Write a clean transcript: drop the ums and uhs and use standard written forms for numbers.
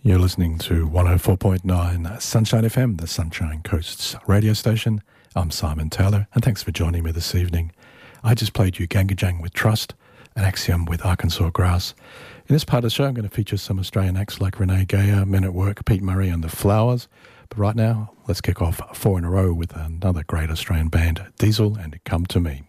You're listening to 104.9 Sunshine FM, the Sunshine Coast's radio station. I'm Simon Taylor, and thanks for joining me this evening. I just played you Gangajang with Trust and Axiom with Arkansas Grass. In this part of the show, I'm going to feature some Australian acts like Renee Gayer, Men at Work, Pete Murray and the Flowers. But right now, let's kick off 4 in a row with another great Australian band, Diesel and Come to Me.